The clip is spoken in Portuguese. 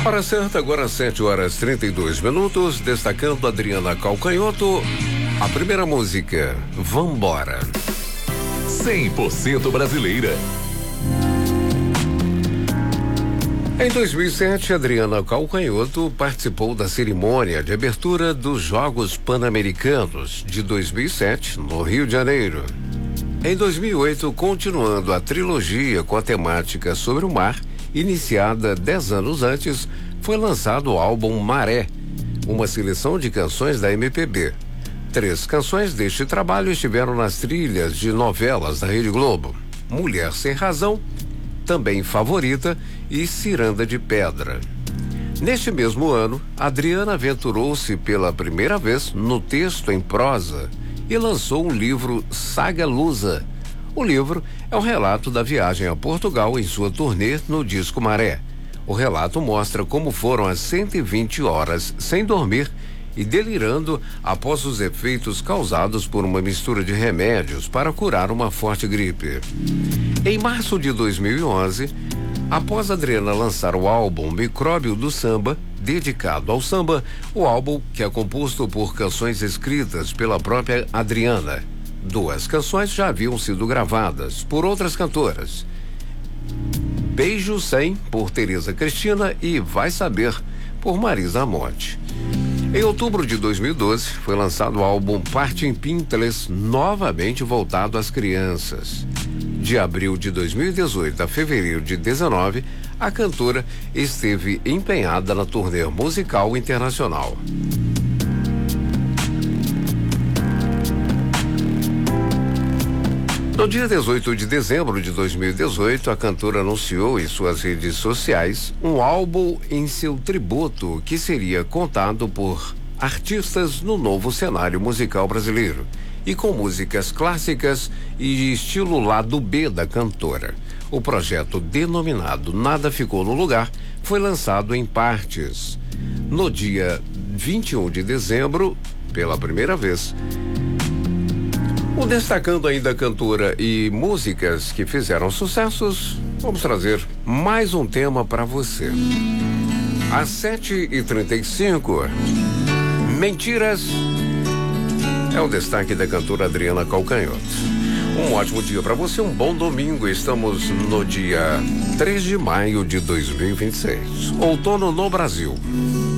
Hora certa, agora 7h32, destacando Adriana Calcanhoto. A primeira música, Vambora. 100% brasileira. Em 2007, Adriana Calcanhoto participou da cerimônia de abertura dos Jogos Pan-Americanos de 2007, no Rio de Janeiro. Em 2008, continuando a trilogia com a temática sobre o mar, iniciada 10 anos antes, foi lançado o álbum Maré, uma seleção de canções da MPB. 3 canções deste trabalho estiveram nas trilhas de novelas da Rede Globo: Mulher Sem Razão, Também Favorita e Ciranda de Pedra. Neste mesmo ano, Adriana aventurou-se pela primeira vez no texto em prosa e lançou um livro, Saga Lusa. O livro é um relato da viagem a Portugal em sua turnê no disco Maré. O relato mostra como foram as 120 horas sem dormir e delirando após os efeitos causados por uma mistura de remédios para curar uma forte gripe. Em março de 2011, após Adriana lançar o álbum Micróbio do Samba, dedicado ao samba, o álbum, que é composto por canções escritas pela própria Adriana. 2 canções já haviam sido gravadas por outras cantoras: Beijo Sem, por Tereza Cristina, e Vai Saber, por Marisa Monte. Em outubro de 2012, foi lançado o álbum Parte em Pintless, novamente voltado às crianças. De abril de 2018 a fevereiro de 2019, a cantora esteve empenhada na turnê musical internacional. No dia 18 de dezembro de 2018, a cantora anunciou em suas redes sociais um álbum em seu tributo que seria contado por artistas no novo cenário musical brasileiro e com músicas clássicas e estilo lado B da cantora. O projeto, denominado Nada Ficou no Lugar, foi lançado em partes. No dia 21 de dezembro, pela primeira vez. Destacando ainda a cantora e músicas que fizeram sucessos, vamos trazer mais um tema para você. Às 7h35, Mentiras é o destaque da cantora Adriana Calcanhoto. Um ótimo dia para você, um bom domingo. Estamos no dia 3 de maio de 2026. Outono no Brasil.